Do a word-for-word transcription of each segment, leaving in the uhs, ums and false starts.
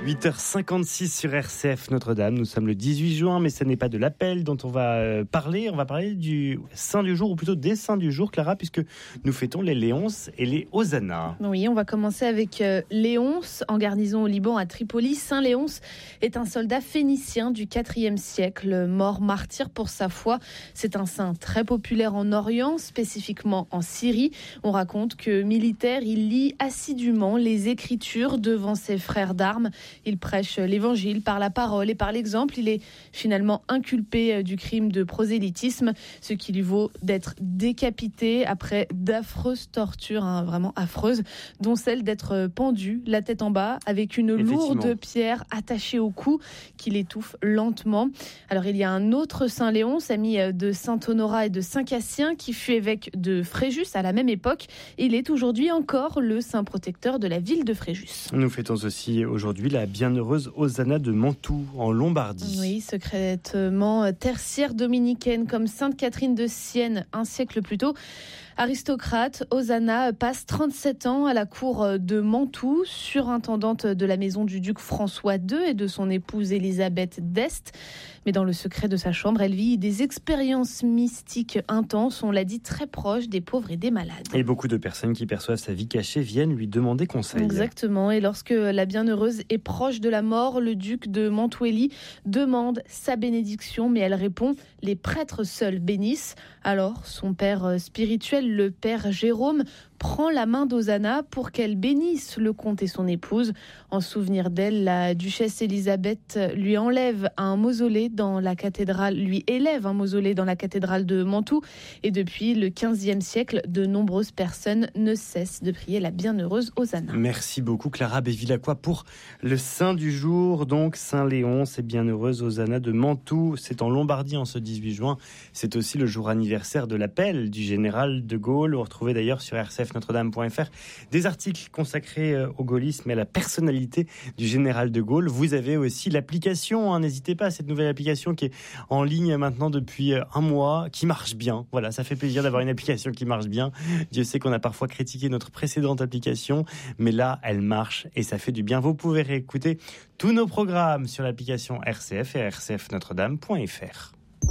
huit heures cinquante-six sur R C F Notre-Dame. Nous sommes le dix-huit juin, mais ce n'est pas de l'appel dont on va parler. On va parler du saint du jour, ou plutôt des saints du jour, Clara, puisque nous fêtons les Léonces et les Hosanna. Oui, on va commencer avec euh, Léonce, en garnison au Liban à Tripoli. Saint Léonce est un soldat phénicien du quatrième siècle, mort martyr pour sa foi. C'est un saint très populaire en Orient, spécifiquement en Syrie. On raconte que militaire, il lit assidûment les Écritures devant ses frères d'armes. Il prêche l'évangile par la parole et par l'exemple. Il est finalement inculpé du crime de prosélytisme, ce qui lui vaut d'être décapité après d'affreuses tortures, hein, vraiment affreuses, dont celle d'être pendu, la tête en bas, avec une lourde pierre attachée au cou qui l'étouffe lentement. Alors il y a un autre Saint Léonce, ami de Saint Honorat et de Saint Cassien, qui fut évêque de Fréjus à la même époque. Il est aujourd'hui encore le saint protecteur de la ville de Fréjus. Nous fêtons aussi aujourd'hui la bienheureuse Hosanna de Mantoue, en Lombardie. Oui, secrètement tertiaire dominicaine, comme Sainte Catherine de Sienne un siècle plus tôt. Aristocrate, Hosanna passe trente-sept ans à la cour de Mantoue, surintendante de la maison du duc François deux et de son épouse Élisabeth d'Este. Mais dans le secret de sa chambre, elle vit des expériences mystiques intenses, on l'a dit, très proches des pauvres et des malades. Et beaucoup de personnes qui perçoivent sa vie cachée viennent lui demander conseil. Exactement, et lorsque la bienheureuse est proche de la mort, le duc de Mantueli demande sa bénédiction, mais elle répond « Les prêtres seuls bénissent ». Alors, son père spirituel, le père Jérôme, prend la main d'Hosanna pour qu'elle bénisse le comte et son épouse. En souvenir d'elle, la duchesse Élisabeth lui enlève un mausolée dans la cathédrale, lui élève un mausolée dans la cathédrale de Mantoue. Et depuis le quinzième siècle, de nombreuses personnes ne cessent de prier la bienheureuse Hosanna. Merci beaucoup Clara Bevilacqua pour le saint du jour, donc Saint Léonce et bienheureuse Hosanna de Mantoue. C'est en Lombardie en ce dix-huit juin. C'est aussi le jour anniversaire de l'appel du général de Gaulle. Vous retrouvez d'ailleurs sur R C F Notre Dame point F R des articles consacrés au gaullisme et à la personnalité du général de Gaulle. Vous avez aussi l'application, hein, n'hésitez pas à cette nouvelle application qui est en ligne maintenant depuis un mois, qui marche bien. Voilà, ça fait plaisir d'avoir une application qui marche bien. Dieu sait qu'on a parfois critiqué notre précédente application, mais là, elle marche et ça fait du bien. Vous pouvez réécouter tous nos programmes sur l'application R C F et R C F Notre Dame point F R.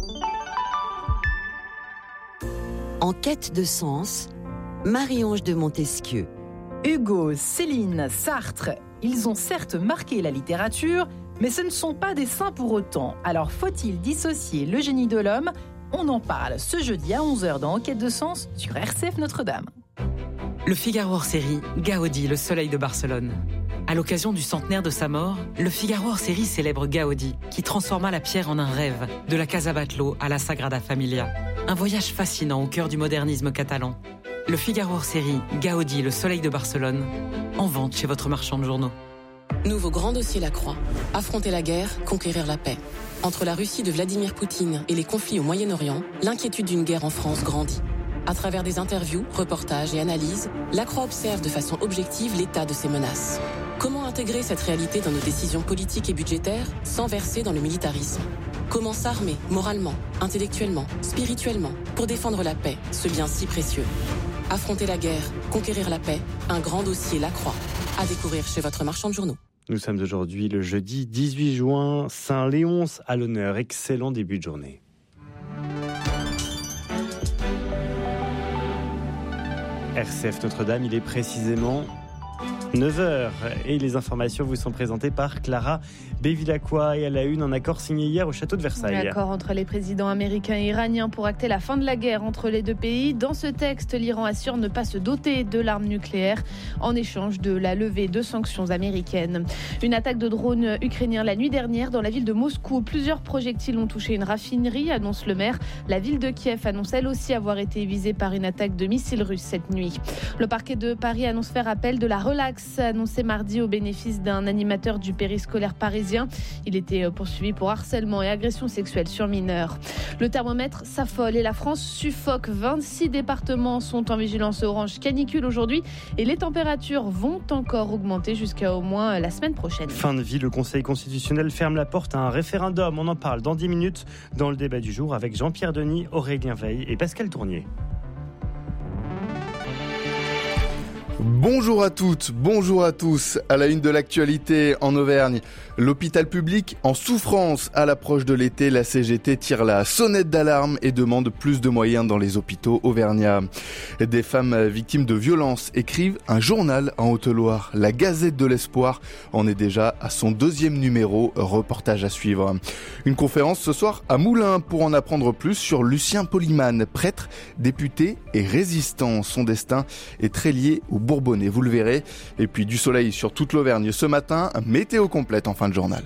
En quête de sens, Marie-Ange de Montesquieu. Hugo, Céline, Sartre, ils ont certes marqué la littérature, mais ce ne sont pas des saints pour autant. Alors faut-il dissocier le génie de l'homme ? On en parle ce jeudi à onze heures dans En quête de sens sur R C F Notre-Dame. Le Figaro hors série, Gaudi, le soleil de Barcelone. À l'occasion du centenaire de sa mort, le Figaro hors série célèbre Gaudi, qui transforma la pierre en un rêve, de la Casa Batlló à la Sagrada Familia. Un voyage fascinant au cœur du modernisme catalan. Le Figaro hors série, Gaudi, le soleil de Barcelone, en vente chez votre marchand de journaux. Nouveau grand dossier La Croix. Affronter la guerre, conquérir la paix. Entre la Russie de Vladimir Poutine et les conflits au Moyen-Orient, l'inquiétude d'une guerre en France grandit. À travers des interviews, reportages et analyses, La Croix observe de façon objective l'état de ces menaces. Comment intégrer cette réalité dans nos décisions politiques et budgétaires sans verser dans le militarisme ? Comment s'armer moralement, intellectuellement, spirituellement pour défendre la paix, ce bien si précieux ? Affronter la guerre, conquérir la paix, un grand dossier La Croix. À découvrir chez votre marchand de journaux. Nous sommes aujourd'hui le jeudi dix-huit juin, Saint Léonce à l'honneur. Excellent début de journée. R C F Notre-Dame, il est précisément neuf heures et les informations vous sont présentées par Clara Bevilacqua et à la une, un accord signé hier au château de Versailles. Un accord entre les présidents américains et iraniens pour acter la fin de la guerre entre les deux pays. Dans ce texte, l'Iran assure ne pas se doter de l'arme nucléaire en échange de la levée de sanctions américaines. Une attaque de drone ukrainien la nuit dernière dans la ville de Moscou. Plusieurs projectiles ont touché une raffinerie, annonce le maire. La ville de Kiev annonce elle aussi avoir été visée par une attaque de missiles russes cette nuit. Le parquet de Paris annonce faire appel de la relaxe annoncée mardi au bénéfice d'un animateur du périscolaire parisien. Il était poursuivi pour harcèlement et agression sexuelle sur mineurs. Le thermomètre s'affole et la France suffoque. vingt-six départements sont en vigilance orange canicule aujourd'hui et les températures vont encore augmenter jusqu'à au moins la semaine prochaine. Fin de vie, le Conseil constitutionnel ferme la porte à un référendum. On en parle dans dix minutes dans le débat du jour avec Jean-Pierre Denis, Aurélien Veil et Pascal Tournier. Bonjour à toutes, bonjour à tous. À la une de l'actualité en Auvergne, l'hôpital public en souffrance à l'approche de l'été. La C G T tire la sonnette d'alarme et demande plus de moyens dans les hôpitaux auvergnats. Des femmes victimes de violences écrivent un journal en Haute-Loire. La Gazette de l'Espoir en est déjà à son deuxième numéro. Reportage à suivre. Une conférence ce soir à Moulins pour en apprendre plus sur Lucien Polimane, prêtre, député et résistant. Son destin est très lié au Bourbonnais, vous le verrez. Et puis du soleil sur toute l'Auvergne ce matin, météo complète en fin de journal.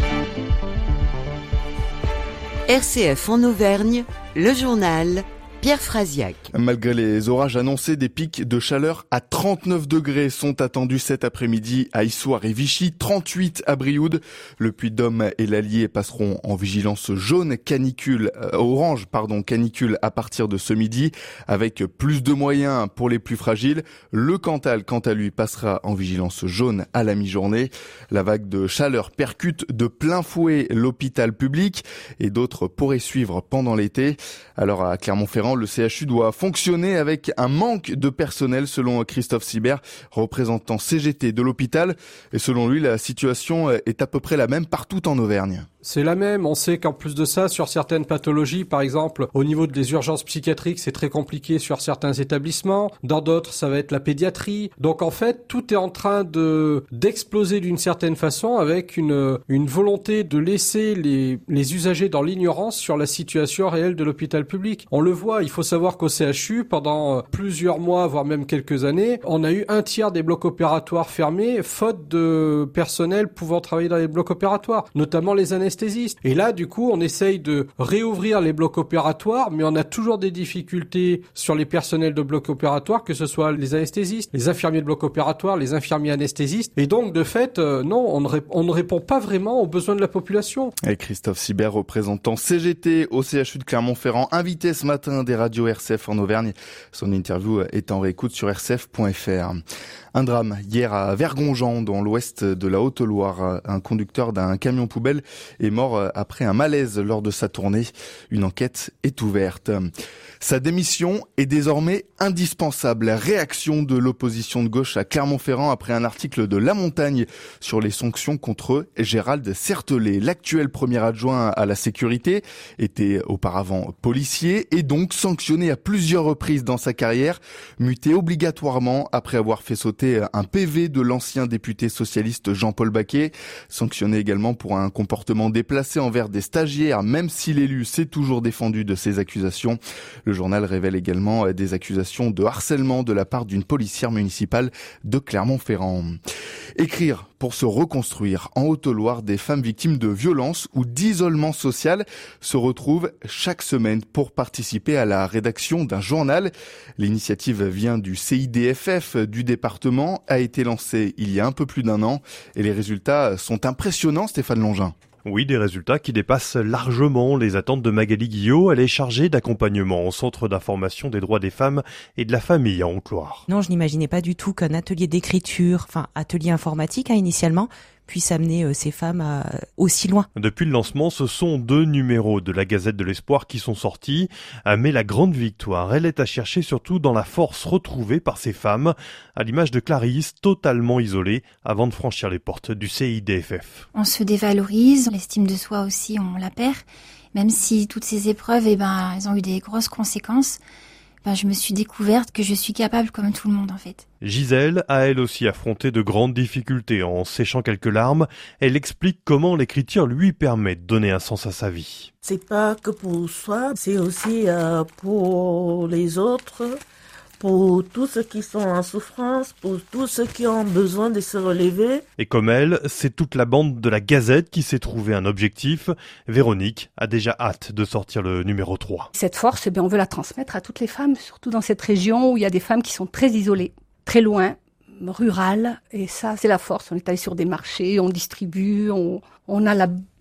R C F en Auvergne, le journal Pierre Frasiac. Malgré les orages annoncés, des pics de chaleur à trente-neuf degrés sont attendus cet après-midi à Issoire et Vichy, trente-huit à Brioude. Le Puy-de-Dôme et l'Allier passeront en vigilance jaune canicule, euh, orange, pardon, canicule à partir de ce midi, avec plus de moyens pour les plus fragiles. Le Cantal, quant à lui, passera en vigilance jaune à la mi-journée. La vague de chaleur percute de plein fouet l'hôpital public et d'autres pourraient suivre pendant l'été. Alors à Clermont-Ferrand, le C H U doit fonctionner avec un manque de personnel selon Christophe Sibert, représentant C G T de l'hôpital. Et selon lui, la situation est à peu près la même partout en Auvergne. C'est la même. On sait qu'en plus de ça, sur certaines pathologies, par exemple, au niveau des urgences psychiatriques, c'est très compliqué sur certains établissements. Dans d'autres, ça va être la pédiatrie. Donc en fait, tout est en train de d'exploser d'une certaine façon avec une une volonté de laisser les les usagers dans l'ignorance sur la situation réelle de l'hôpital public. On le voit, il faut savoir qu'au C H U, pendant plusieurs mois, voire même quelques années, on a eu un tiers des blocs opératoires fermés, faute de personnel pouvant travailler dans les blocs opératoires, notamment les anesthésistes. Et là, du coup, on essaye de réouvrir les blocs opératoires, mais on a toujours des difficultés sur les personnels de blocs opératoires, que ce soit les anesthésistes, les infirmiers de blocs opératoires, les infirmiers anesthésistes. Et donc, de fait, euh, non, on ne, rép- on ne répond pas vraiment aux besoins de la population. Et Christophe Sibert, représentant C G T au C H U de Clermont-Ferrand, invité ce matin des radios R C F en Auvergne. Son interview est en réécoute sur r c f point f r. Un drame hier à Vergongeant, dans l'ouest de la Haute-Loire. Un conducteur d'un camion poubelle est mort après un malaise lors de sa tournée. Une enquête est ouverte. Sa démission est désormais indispensable. Réaction de l'opposition de gauche à Clermont-Ferrand après un article de La Montagne sur les sanctions contre Gérald Certelet. L'actuel premier adjoint à la sécurité était auparavant policier et donc sanctionné à plusieurs reprises dans sa carrière, muté obligatoirement après avoir fait sauter un P V de l'ancien député socialiste Jean-Paul Baquet, sanctionné également pour un comportement déplacé envers des stagiaires, même si l'élu s'est toujours défendu de ces accusations. Le journal révèle également des accusations de harcèlement de la part d'une policière municipale de Clermont-Ferrand. Écrire pour se reconstruire. En Haute-Loire, des femmes victimes de violences ou d'isolement social se retrouvent chaque semaine pour participer à la rédaction d'un journal. L'initiative vient du C I D F F du département, a été lancée il y a un peu plus d'un an et les résultats sont impressionnants, Stéphane Longin. Oui, des résultats qui dépassent largement les attentes de Magali Guillot. Elle est chargée d'accompagnement au Centre d'information des droits des femmes et de la famille en Haute-Loire. Non, je n'imaginais pas du tout qu'un atelier d'écriture, enfin atelier informatique hein, initialement, puisse amener euh, ces femmes à, aussi loin. Depuis le lancement, ce sont deux numéros de la Gazette de l'Espoir qui sont sortis. Mais la grande victoire, elle est à chercher surtout dans la force retrouvée par ces femmes, à l'image de Clarisse, totalement isolée avant de franchir les portes du C I D F F. On se dévalorise, l'estime de soi aussi, on la perd. Même si toutes ces épreuves, eh ben, elles ont eu des grosses conséquences. Ben, je me suis découverte que je suis capable comme tout le monde en fait. Gisèle a elle aussi affronté de grandes difficultés. En séchant quelques larmes, elle explique comment l'écriture lui permet de donner un sens à sa vie. C'est pas que pour soi, c'est aussi euh, pour les autres, pour tous ceux qui sont en souffrance, pour tous ceux qui ont besoin de se relever. Et comme elle, c'est toute la bande de la Gazette qui s'est trouvé un objectif. Véronique a déjà hâte de sortir le numéro trois. Cette force, eh bien, on veut la transmettre à toutes les femmes, surtout dans cette région où il y a des femmes qui sont très isolées, très loin, rurales. Et ça, c'est la force. On est allé sur des marchés, on distribue, on, on a la,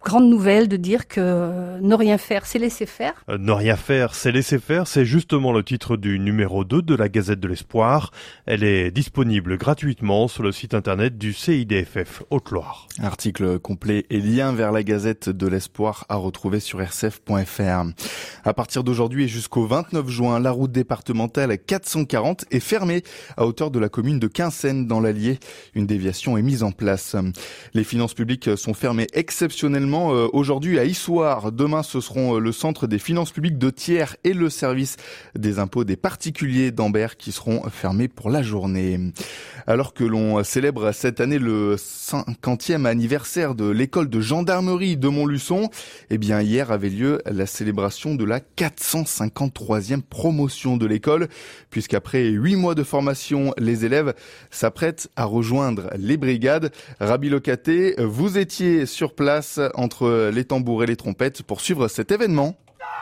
grande nouvelle de dire que euh, ne rien faire, c'est laisser faire. Euh, ne rien faire, c'est laisser faire, c'est justement le titre du numéro deux de la Gazette de l'Espoir. Elle est disponible gratuitement sur le site internet du C I D F F Haute-Loire. Article complet et lien vers la Gazette de l'Espoir à retrouver sur r c f point f r. À partir d'aujourd'hui et jusqu'au vingt-neuf juin, la route départementale quatre cent quarante est fermée à hauteur de la commune de Quinssaines dans l'Allier. Une déviation est mise en place. Les finances publiques sont fermées exceptionnellement aujourd'hui à Issoire. Demain, ce seront le centre des finances publiques de Thiers et le service des impôts des particuliers d'Ambert qui seront fermés pour la journée. Alors que l'on célèbre cette année le cinquantième anniversaire de l'école de gendarmerie de Montluçon, eh bien hier avait lieu la célébration de la quatre cent cinquante-troisième promotion de l'école, puisqu'après huit mois de formation, les élèves s'apprêtent à rejoindre les brigades. Rabi Locaté, vous étiez sur place entre les tambours et les trompettes pour suivre cet événement.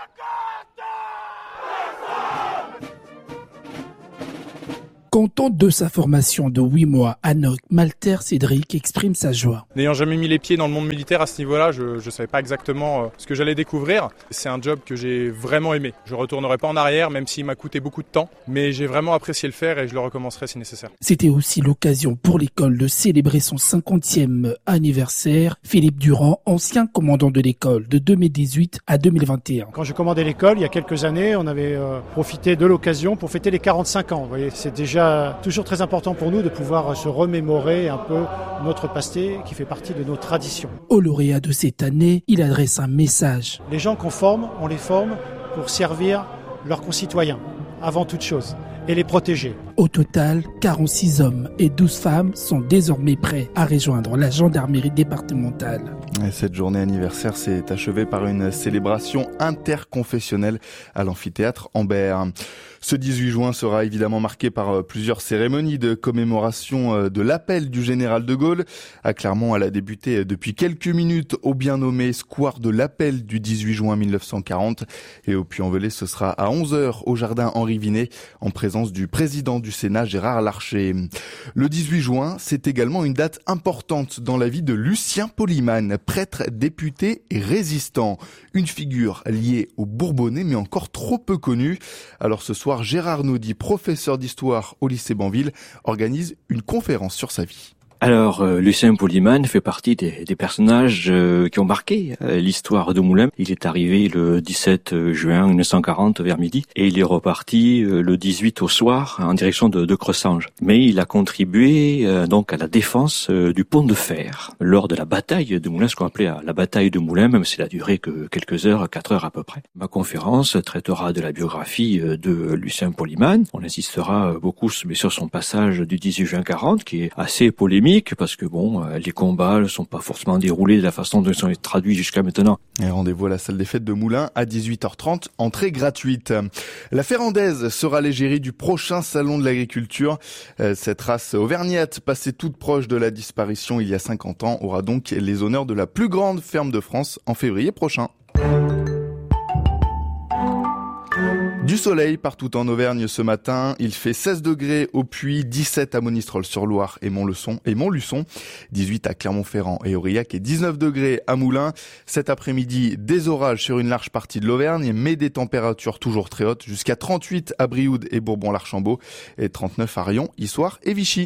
Content de sa formation de huit mois, Anouk Malter Cédric exprime sa joie. N'ayant jamais mis les pieds dans le monde militaire à ce niveau-là, je ne savais pas exactement euh, ce que j'allais découvrir. C'est un job que j'ai vraiment aimé. Je ne retournerai pas en arrière, même s'il m'a coûté beaucoup de temps. Mais j'ai vraiment apprécié le faire et je le recommencerai si nécessaire. C'était aussi l'occasion pour l'école de célébrer son cinquantième anniversaire. Philippe Durand, ancien commandant de l'école de deux mille dix-huit à deux mille vingt et un. Quand j'ai commandé l'école, il y a quelques années, on avait euh, profité de l'occasion pour fêter les quarante-cinq ans. Vous voyez, c'est déjà toujours très important pour nous de pouvoir se remémorer un peu notre passé qui fait partie de nos traditions. Au lauréat de cette année, il adresse un message. Les gens qu'on forme, on les forme pour servir leurs concitoyens, avant toute chose, et les protéger. Au total, quarante-six hommes et douze femmes sont désormais prêts à rejoindre la gendarmerie départementale. Et cette journée anniversaire s'est achevée par une célébration interconfessionnelle à l'amphithéâtre Ambert. Ce dix-huit juin sera évidemment marqué par plusieurs cérémonies de commémoration de l'appel du général de Gaulle. À Clermont, elle a débuté depuis quelques minutes au bien nommé square de l'appel du dix-huit juin mille neuf cent quarante. Et au Puy-en-Velay, ce sera à onze heures au jardin Henri Vinet en présence du président du Sénat Gérard Larcher. Le dix-huit juin, c'est également une date importante dans la vie de Lucien Polimane, prêtre, député et résistant. Une figure liée aux Bourbonnais mais encore trop peu connue. Alors ce soir, Gérard Naudy, professeur d'histoire au lycée Banville, organise une conférence sur sa vie. Alors, euh, Lucien Polimane fait partie des, des personnages euh, qui ont marqué euh, l'histoire de Moulins. Il est arrivé le dix-sept juin mille neuf cent quarante vers midi et il est reparti euh, le dix-huit au soir en direction de, de Cressanges. Mais il a contribué euh, donc à la défense euh, du pont de fer lors de la bataille de Moulins, ce qu'on appelait la bataille de Moulins, même si elle a duré que quelques heures, quatre heures à peu près. Ma conférence traitera de la biographie euh, de Lucien Polimane. On insistera beaucoup sur son passage du dix-huit juin quarante qui est assez polémique, parce que bon, les combats ne sont pas forcément déroulés de la façon dont ils sont traduits jusqu'à maintenant. Et rendez-vous à la salle des fêtes de Moulins à dix-huit heures trente, entrée gratuite. La Ferrandaise sera l'égérie du prochain salon de l'agriculture. Cette race auvergnate, passée toute proche de la disparition il y a cinquante ans, aura donc les honneurs de la plus grande ferme de France en février prochain. Du soleil partout en Auvergne ce matin. Il fait seize degrés au Puy, dix-sept à Monistrol-sur-Loire et Montluçon, et Montluçon, dix-huit à Clermont-Ferrand et Aurillac et dix-neuf degrés à Moulins. Cet après-midi, des orages sur une large partie de l'Auvergne, mais des températures toujours très hautes, jusqu'à trente-huit à Brioude et Bourbon-l'Archambault et trente-neuf à Rion, Issoire et Vichy.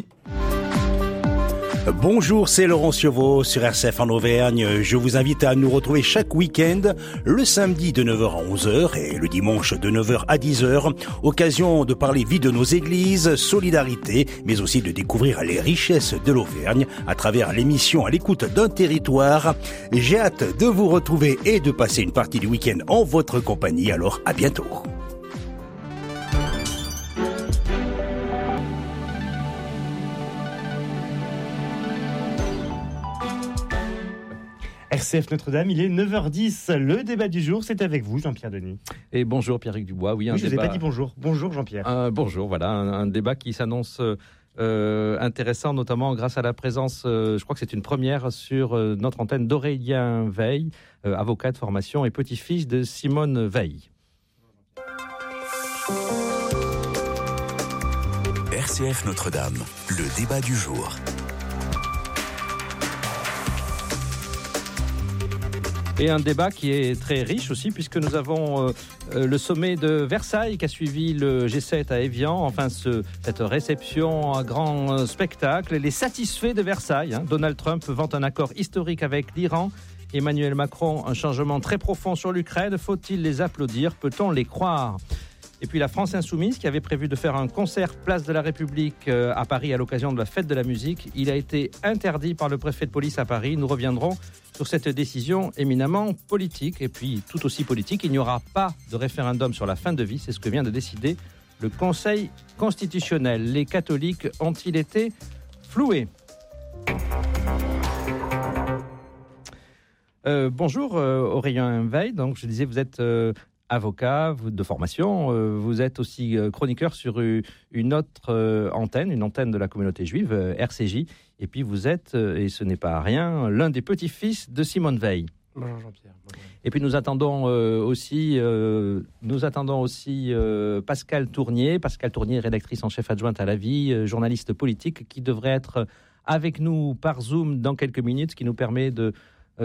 Bonjour, c'est Laurent Cioveau sur R C F en Auvergne. Je vous invite à nous retrouver chaque week-end, le samedi de neuf heures à onze heures et le dimanche de neuf heures à dix heures. Occasion de parler vie de nos églises, solidarité, mais aussi de découvrir les richesses de l'Auvergne à travers l'émission À l'écoute d'un territoire. J'ai hâte de vous retrouver et de passer une partie du week-end en votre compagnie. Alors, à bientôt. R C F Notre-Dame, il est neuf heures dix. Le débat du jour, c'est avec vous, Jean-Pierre Denis. Et bonjour Pierrick Dubois. Oui, un oui, je ne débat... vous ai pas dit bonjour. Bonjour Jean-Pierre. Euh, bonjour, voilà, un, un débat qui s'annonce euh, intéressant, notamment grâce à la présence, euh, je crois que c'est une première sur euh, notre antenne d'Aurélien Veil, euh, avocat de formation et petit-fils de Simone Veil. R C F Notre-Dame, le débat du jour. Et un débat qui est très riche aussi, puisque nous avons euh, le sommet de Versailles qui a suivi le G sept à Évian. Enfin, ce, cette réception à grand spectacle. Les satisfaits de Versailles. Hein. Donald Trump vante un accord historique avec l'Iran. Emmanuel Macron, un changement très profond sur l'Ukraine. Faut-il les applaudir? Peut-on les croire? Et puis la France Insoumise, qui avait prévu de faire un concert place de la République à Paris à l'occasion de la fête de la musique. Il a été interdit par le préfet de police à Paris. Nous reviendrons sur cette décision éminemment politique. Et puis, tout aussi politique, il n'y aura pas de référendum sur la fin de vie. C'est ce que vient de décider le Conseil constitutionnel. Les catholiques ont-ils été floués? Euh, bonjour euh, Aurélien Veil, donc je disais vous êtes euh, avocat vous, de formation, euh, vous êtes aussi euh, chroniqueur sur euh, une autre euh, antenne, une antenne de la communauté juive, euh, R C J, et puis vous êtes, euh, et ce n'est pas rien, l'un des petits-fils de Simone Veil. Bonjour Jean-Pierre. Bonjour. Et puis nous attendons euh, aussi, euh, nous attendons aussi euh, Pascale Tournier, Pascale Tournier, rédactrice en chef adjointe à La Vie, euh, journaliste politique, qui devrait être avec nous par Zoom dans quelques minutes, ce qui nous permet de